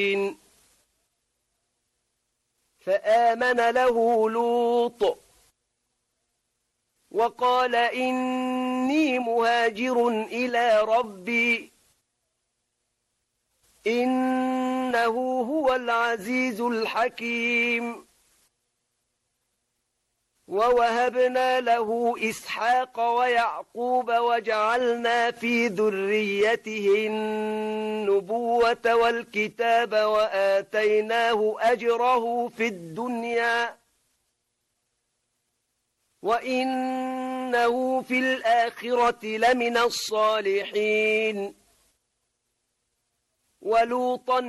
فآمن له لوط وقال إني مهاجر إلى ربي إنه هو العزيز الحكيم ووهبنا له إسحاق ويعقوب وجعلنا في ذريته النبوة والكتاب وآتيناه أجره في الدنيا وإنه في الآخرة لمن الصالحين ولوطا